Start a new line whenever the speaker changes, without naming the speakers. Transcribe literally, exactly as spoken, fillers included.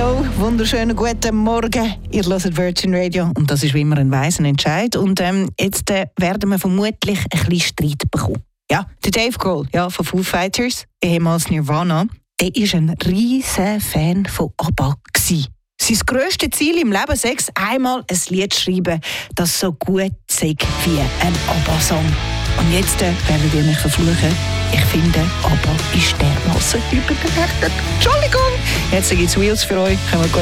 Hallo, wunderschönen guten Morgen. Ihr hört Virgin Radio und das ist wie immer ein weiser Entscheid. Und ähm, jetzt äh, werden wir vermutlich ein bisschen Streit bekommen. Ja, der Dave Grohl, ja, von Foo Fighters, ehemals Nirvana, der war ein riesen Fan von ABBA gewesen. Sein grösstes Ziel im Leben sei es, einmal ein Lied schreiben, das so gut sei wie ein ABBA-Song. Und jetzt äh, werden wir mich verfluchen. Ich finde, ABBA ist dermassen überbewertet. Entschuldigung. Jetzt gibt es Wheels für euch. Können wir